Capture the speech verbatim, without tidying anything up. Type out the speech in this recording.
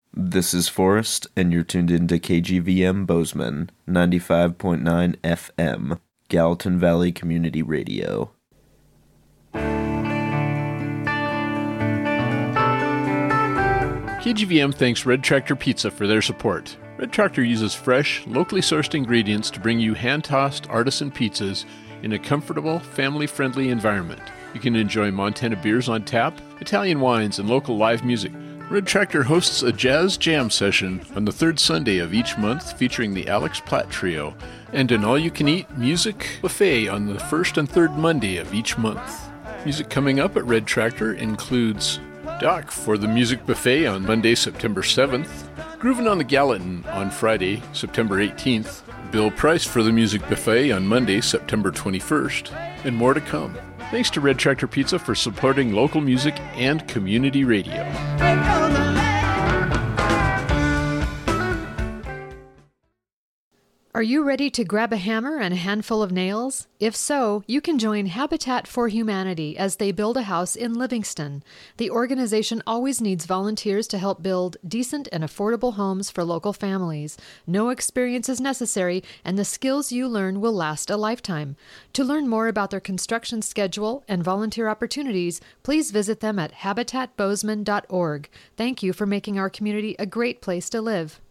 This is Forrest, and you're tuned into K G V M Bozeman, ninety-five point nine F M, Gallatin Valley Community Radio. K G V M thanks Red Tractor Pizza for their support. Red Tractor uses fresh, locally sourced ingredients to bring you hand-tossed artisan pizzas in a comfortable, family-friendly environment. You can enjoy Montana beers on tap, Italian wines, and local live music. Red Tractor hosts a jazz jam session on the third Sunday of each month featuring the Alex Platt Trio, and an all-you-can-eat music buffet on the first and third Monday of each month. Music coming up at Red Tractor includes Doc for the music buffet on Monday, September seventh, Groovin' on the Gallatin on Friday, September eighteenth, Bill Price for the music buffet on Monday, September twenty-first, and more to come. Thanks to Red Tractor Pizza for supporting local music and community radio. Are you ready to grab a hammer and a handful of nails? If so, you can join Habitat for Humanity as they build a house in Livingston. The organization always needs volunteers to help build decent and affordable homes for local families. No experience is necessary, and the skills you learn will last a lifetime. To learn more about their construction schedule and volunteer opportunities, please visit them at habitat bozeman dot org. Thank you for making our community a great place to live.